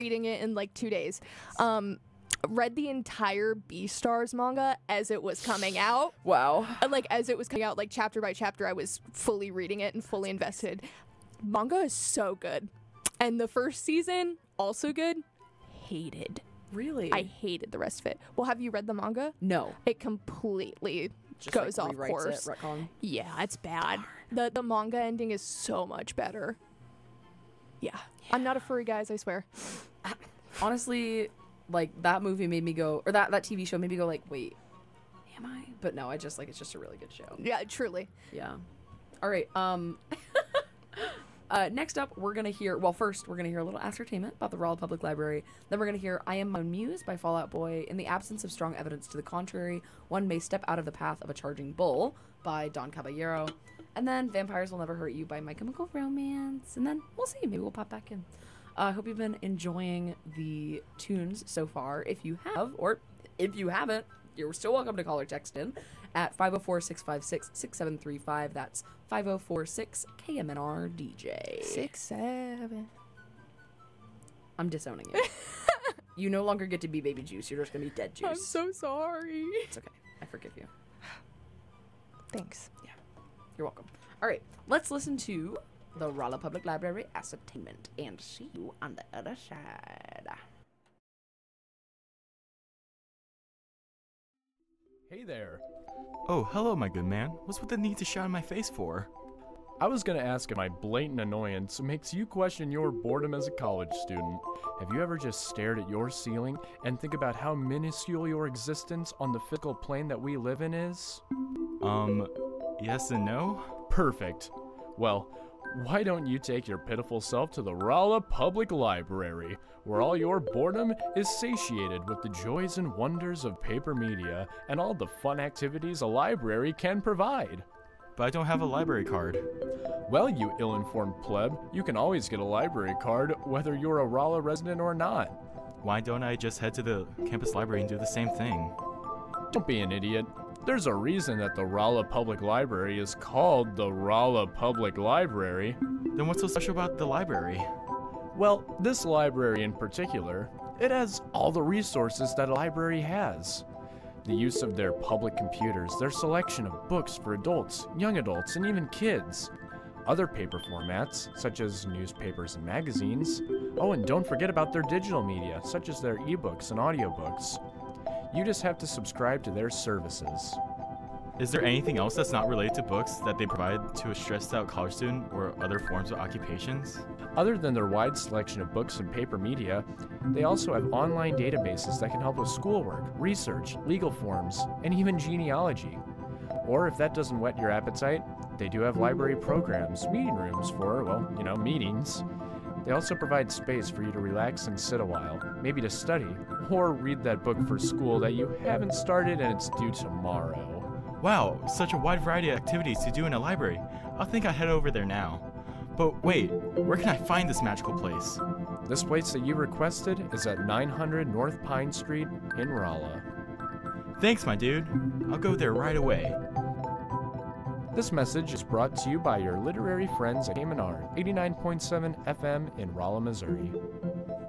reading it in like 2 days. Read the entire Beastars manga as it was coming out. Wow. Like as it was coming out, like chapter by chapter, I was fully reading it and fully invested. Manga is so good. And the first season, also good. Hated. Really? I hated the rest of it. Well, have you read the manga? No. It completely Just goes like off rewrites course. It, retcon. Yeah, it's bad. The manga ending is so much better. Yeah. I'm not a furry, guys, I swear. Honestly, like that movie made me go, or that TV show made me go like, wait, am I? But no, I just like, it's just a really good show. Yeah, truly. Yeah. All right. Next up, we're going to hear, well, first, we're going to hear a little ascertainment about the Rolla Public Library. Then we're going to hear I Am My Own Muse by Fall Out Boy. In the absence of strong evidence to the contrary, one may step out of the path of a charging bull by Don Caballero. And then Vampires Will Never Hurt You by My Chemical Romance. And then we'll see. Maybe we'll pop back in. I hope you've been enjoying the tunes so far. If you have, or if you haven't, you're still welcome to call or text in at 504-656-6735. That's 5046-KMNR-DJ. 6-7. I'm disowning you. You no longer get to be baby juice. You're just going to be dead juice. I'm so sorry. It's okay. I forgive you. Thanks. Yeah. You're welcome. All right. Let's listen to the Rolla Public Library Ascertainment and see you on the other side. Hey there. Oh, hello, my good man. What's with the need to shout in my face for? I was gonna ask if my blatant annoyance makes you question your boredom as a college student. Have you ever just stared at your ceiling and think about how minuscule your existence on the physical plane that we live in is? Yes and no? Perfect. Well, why don't you take your pitiful self to the Rolla Public Library, where all your boredom is satiated with the joys and wonders of paper media and all the fun activities a library can provide. But I don't have a library card. Well, you ill-informed pleb, you can always get a library card whether you're a Rolla resident or not. Why don't I just head to the campus library and do the same thing? Don't be an idiot. There's a reason that the Rolla Public Library is called the Rolla Public Library. Then what's so special about the library? Well, this library in particular, it has all the resources that a library has. The use of their public computers, their selection of books for adults, young adults, and even kids. Other paper formats, such as newspapers and magazines. Oh, and don't forget about their digital media, such as their ebooks and audiobooks. You just have to subscribe to their services. Is there anything else that's not related to books that they provide to a stressed out college student or other forms of occupations? Other than their wide selection of books and paper media, they also have online databases that can help with schoolwork, research, legal forms, and even genealogy. Or if that doesn't whet your appetite, they do have library programs, meeting rooms for, well, meetings. They also provide space for you to relax and sit a while, maybe to study, or read that book for school that you haven't started and it's due tomorrow. Wow, such a wide variety of activities to do in a library. I think I'll head over there now. But wait, where can I find this magical place? This place that you requested is at 900 North Pine Street in Rolla. Thanks, my dude. I'll go there right away. This message is brought to you by your literary friends at KMNR 89.7 FM in Rolla, Missouri.